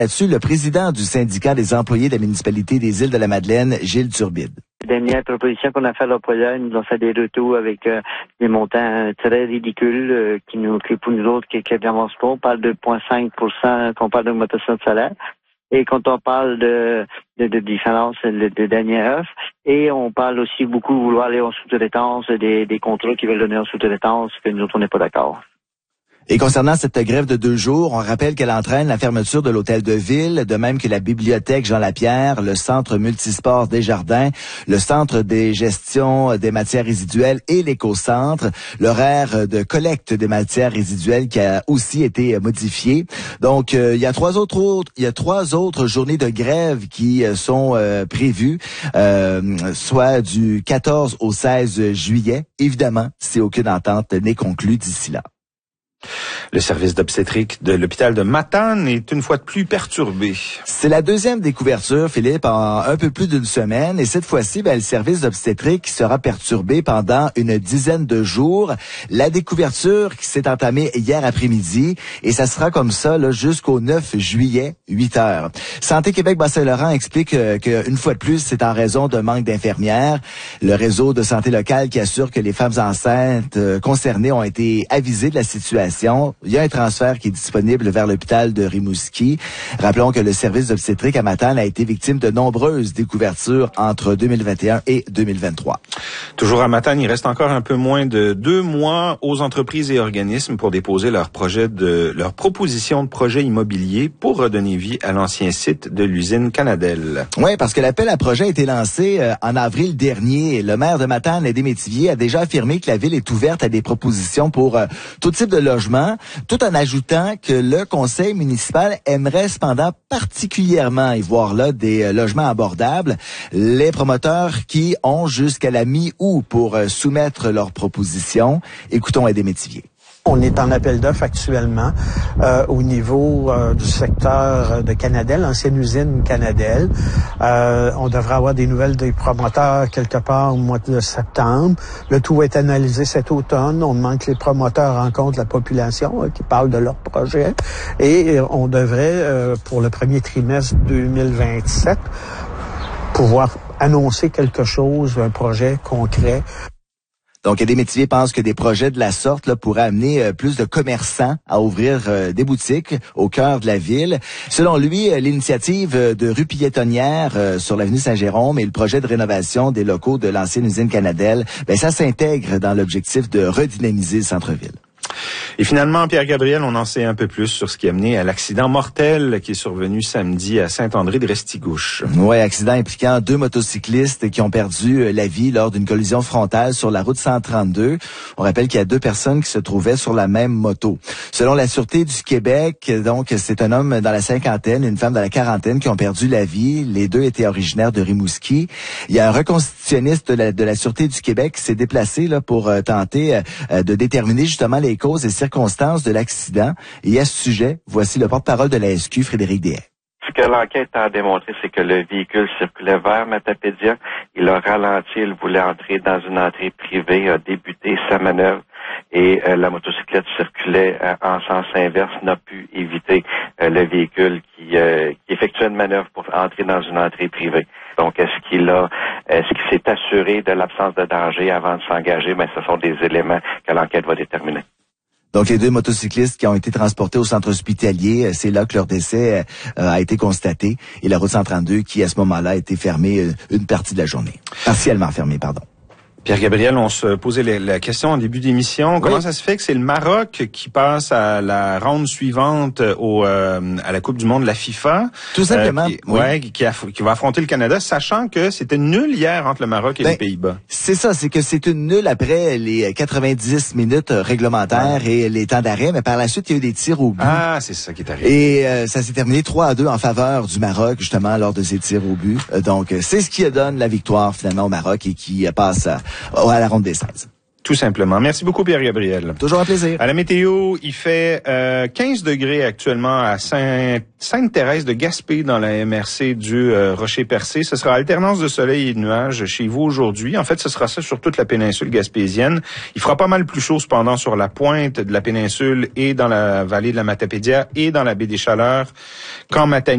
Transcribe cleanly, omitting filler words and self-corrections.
Là-dessus, le président du syndicat des employés de la municipalité des Îles-de-la-Madeleine, Gilles Turbide. Les dernières propositions qu'on a fait à l'employeur, ils nous ont fait des retours avec des montants très ridicules qui pour nous autres, qui n'avancent pas. On parle de 0,5% qu'on parle d'augmentation de salaire. Et quand on parle de différence de dernière offre, et on parle aussi beaucoup de vouloir aller en sous-traitance, des contrats qui veulent donner en sous-traitance, que nous autres, on n'est pas d'accord. Et concernant cette grève de 2 jours, on rappelle qu'elle entraîne la fermeture de l'hôtel de ville, de même que la bibliothèque Jean-Lapierre, le centre multisport Desjardins, le centre des gestions des matières résiduelles et l'éco-centre. L'horaire de collecte des matières résiduelles qui a aussi été modifié. Donc, il y a trois autres journées de grève qui sont prévues, soit du 14 au 16 juillet. Évidemment, si aucune entente n'est conclue d'ici là. Le service d'obstétrique de l'hôpital de Matane est une fois de plus perturbé. C'est la deuxième découverture, Philippe, en un peu plus d'une semaine. Et cette fois-ci, le service d'obstétrique sera perturbé pendant une dizaine de jours. La découverture qui s'est entamée hier après-midi. Et ça sera comme ça là, jusqu'au 9 juillet, 8 heures. Santé Québec-Bas-Saint-Laurent explique qu'une fois de plus, c'est en raison d'un manque d'infirmières. Le réseau de santé locale qui assure que les femmes enceintes concernées ont été avisées de la situation. Il y a un transfert qui est disponible vers l'hôpital de Rimouski. Rappelons que le service d'obstétrique à Matane a été victime de nombreuses découvertures entre 2021 et 2023. Toujours à Matane, il reste encore un peu moins de 2 mois aux entreprises et organismes pour déposer leur proposition de projet immobilier pour redonner vie à l'ancien site de l'usine Canadel. Oui, parce que l'appel à projet a été lancé en avril dernier. Le maire de Matane, Aidé Métivier, a déjà affirmé que la ville est ouverte à des propositions pour tout type de logement, tout en ajoutant que le conseil municipal aimerait cependant particulièrement y voir là des logements abordables. Les promoteurs qui ont jusqu'à la mi-août pour soumettre leurs propositions. Écoutons Aidé Métivier. On est en appel d'offres actuellement au niveau du secteur de Canadel, ancienne usine Canadel. On devrait avoir des nouvelles des promoteurs quelque part au mois de septembre. Le tout va être analysé cet automne. On demande que les promoteurs rencontrent la population qui parle de leur projet. Et on devrait, pour le premier trimestre 2027, pouvoir annoncer quelque chose, un projet concret. Donc, Aidé Métivier pense que des projets de la sorte là, pourraient amener plus de commerçants à ouvrir des boutiques au cœur de la ville. Selon lui, l'initiative de rue Piétonnière sur l'avenue Saint-Jérôme et le projet de rénovation des locaux de l'ancienne usine Canadel, ça s'intègre dans l'objectif de redynamiser le centre-ville. Et finalement, Pierre-Gabriel, on en sait un peu plus sur ce qui a mené à l'accident mortel qui est survenu samedi à Saint-André-de-Restigouche. Oui, accident impliquant 2 motocyclistes qui ont perdu la vie lors d'une collision frontale sur la route 132. On rappelle qu'il y a 2 personnes qui se trouvaient sur la même moto. Selon la Sûreté du Québec, donc, c'est un homme dans la cinquantaine, une femme dans la quarantaine qui ont perdu la vie. Les 2 étaient originaires de Rimouski. Il y a un reconstitutionniste de la Sûreté du Québec qui s'est déplacé là pour tenter de déterminer justement les causes et circonstances de l'accident. Et à ce sujet, voici le porte-parole de la SQ, Frédéric Deshaies. Ce que l'enquête a démontré, c'est que le véhicule circulait vers Matapédia. Il a ralenti, il voulait entrer dans une entrée privée, a débuté sa manœuvre et la motocyclette circulait en sens inverse, n'a pu éviter le véhicule qui effectuait une manœuvre pour entrer dans une entrée privée. Donc, est-ce qu'il s'est assuré de l'absence de danger avant de s'engager? Ce sont des éléments que l'enquête va déterminer. Donc, les 2 motocyclistes qui ont été transportés au centre hospitalier, c'est là que leur décès a été constaté. Et la route 132 qui, à ce moment-là, a été fermée une partie de la journée. Partiellement fermée, pardon. Pierre-Gabriel, on se posait la question en début d'émission. Oui. Comment ça se fait que c'est le Maroc qui passe à la ronde suivante à la Coupe du monde de la FIFA? Tout simplement. Qui va affronter le Canada, sachant que c'était nul hier entre le Maroc et les Pays-Bas. C'est ça, c'est que c'est une nulle après les 90 minutes réglementaires et les temps d'arrêt, mais par la suite, il y a eu des tirs au but. Ah, c'est ça qui est arrivé. Et ça s'est terminé 3-2 en faveur du Maroc, justement, lors de ces tirs au but. Donc, c'est ce qui donne la victoire, finalement, au Maroc et qui passe à la ronde des 16. Tout simplement. Merci beaucoup, Pierre-Gabriel. Toujours un plaisir. À la météo, il fait 15 degrés actuellement à Sainte-Thérèse de Gaspé dans la MRC du Rocher-Percé. Ce sera alternance de soleil et de nuages chez vous aujourd'hui. En fait, ce sera ça sur toute la péninsule gaspésienne. Il fera pas mal plus chaud cependant sur la pointe de la péninsule et dans la vallée de la Matapédia et dans la baie des Chaleurs qu'en Matanie.